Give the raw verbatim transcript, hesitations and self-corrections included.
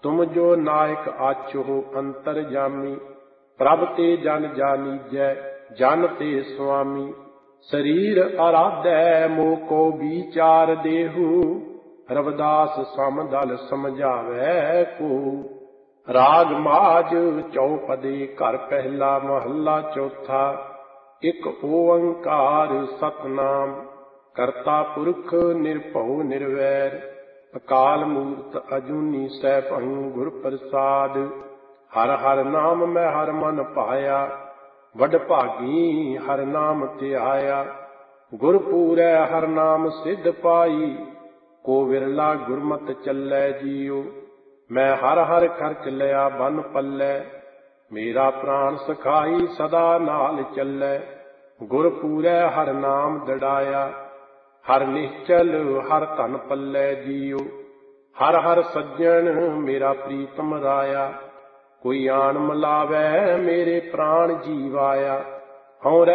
तुम जो नायक आछो अंतर जामी। प्रभ ते जन जानीजै जन ते स्वामी। शरीर आराधै मोह को विचार देहु। रविदास समदल समझावै को। राग माज चौपदे घर पहला महला चौथा। एक ओंकार सतनाम करता पुरख निर्भउ निर्वैर। अकाल मूर्त अजूनी सैभं गुर प्रसाद। हर हर नाम मैं हर मन पाया। वड भागी हर नाम ध्याया। गुर पूरै हर नाम सिद्ध पाई। को विरला गुरमत चलै जियो। मैं हर हर खर्च लिया बन पल्लै। मेरा प्राण सखाई सदा नाल चलै। गुर पूरै हर नाम दड़ाया। हर निश्चल हर धन पल्लै जियो। हर हर सज्जन मेरा प्रीतम राया। कोई आन मिलावै मेरे प्राण जीवाया। हऊँ